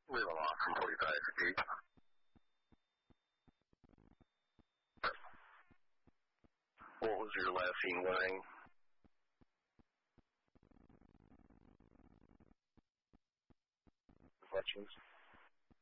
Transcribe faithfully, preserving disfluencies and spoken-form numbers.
We have a loss from forty-five feet. What was your last seen wearing? Reflections.